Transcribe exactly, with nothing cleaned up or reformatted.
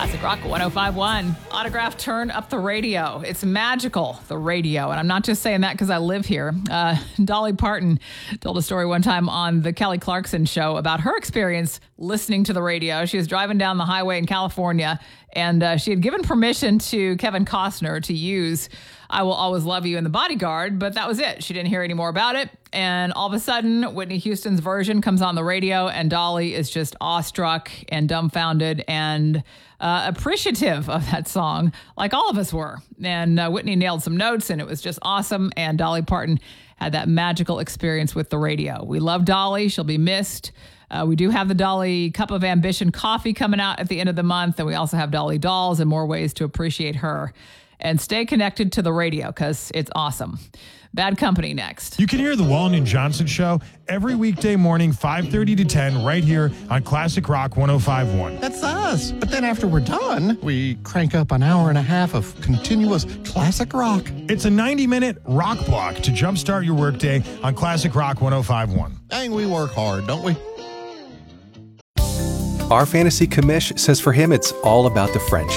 Classic Rock one oh five point one. Autograph, turn up the radio. It's magical, the radio. And I'm not just saying that because I live here. Uh, Dolly Parton told a story one time on the Kelly Clarkson show about her experience listening to the radio. She was driving down the highway in California, and uh, she had given permission to Kevin Costner to use I Will Always Love You in The Bodyguard, but that was it. She didn't hear any more about it. And all of a sudden, Whitney Houston's version comes on the radio, and Dolly is just awestruck and dumbfounded and uh, appreciative of that song, like all of us were. And uh, Whitney nailed some notes, and it was just awesome. And Dolly Parton had that magical experience with the radio. We love Dolly. She'll be missed. Uh, we do have the Dolly Cup of Ambition coffee coming out at the end of the month, and we also have Dolly dolls and more ways to appreciate her. And stay connected to the radio because it's awesome. Bad Company next. You can hear the Wallen and Johnson Show every weekday morning, five thirty to ten, right here on Classic Rock one oh five point one. That's us. But then after we're done, we crank up an hour and a half of continuous classic rock. It's a ninety-minute rock block to jumpstart your workday on Classic Rock one oh five point one. Dang, we work hard, don't we? Our fantasy commish says for him it's all about the friendship.